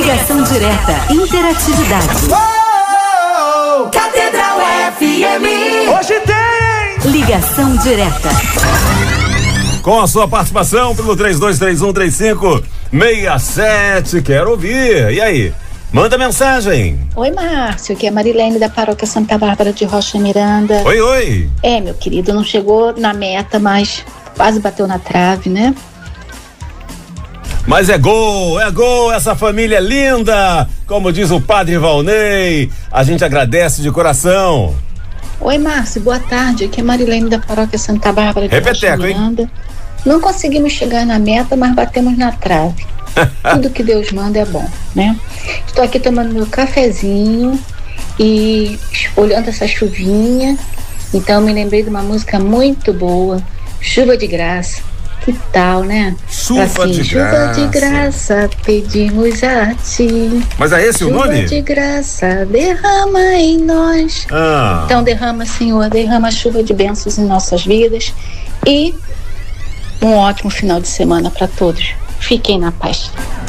Ligação direta, interatividade. Catedral FM. Hoje tem Ligação direta. Com a sua participação pelo 32313567. Quero ouvir. E aí? Manda mensagem. Oi, Márcio, aqui é a Marilene da Paróquia Santa Bárbara de Rocha Miranda. Oi, oi. Meu querido, não chegou na meta, mas quase bateu na trave, né? Mas é gol, essa família é linda, como diz o padre Valnei, a gente agradece de coração. Oi, Márcio, boa tarde, aqui é a Marilene da Paróquia Santa Bárbara de Rocha Miranda. Não conseguimos chegar na meta, mas batemos na trave. Tudo que Deus manda é bom, né? Estou aqui tomando meu cafezinho e olhando essa chuvinha, então me lembrei de uma música muito boa, Chuva de Graça. Que tal, né? Chuva de graça. Chuva de graça, pedimos a ti. Mas é esse o nome? Chuva de graça, derrama em nós. Então derrama, Senhor, derrama chuva de bênçãos em nossas vidas. E um ótimo final de semana para todos. Fiquem na paz.